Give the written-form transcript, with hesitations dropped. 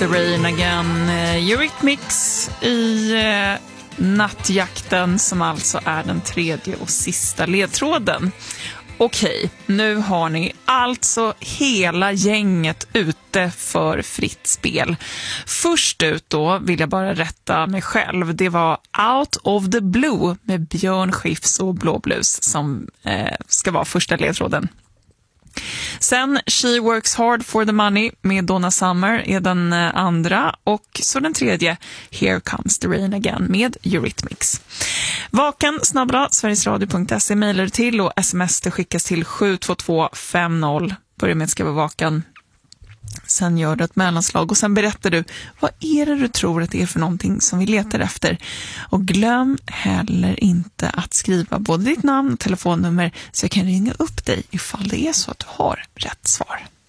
the Rain Again. Eurythmics i nattjakten som alltså är den tredje och sista ledtråden. Okej, nu har ni alltså hela gänget ute för fritt spel. Först ut då vill jag bara rätta mig själv. Det var Out of the Blue med Björn Skifs och Blå Blues som ska vara första ledtråden. Sen She Works Hard for the Money med Donna Summer är den andra, och så den tredje Here Comes the Rain Again med Eurythmics. Vaken snabbla sverigesradio.se mejlar till, och sms det skickas till 72250. Börja med att skriva vaken. Sen gör du ett mellanslag och sen berättar du vad är det du tror att det är för någonting som vi letar efter. Och glöm heller inte att skriva både ditt namn och telefonnummer så jag kan ringa upp dig ifall det är så att du har rätt svar.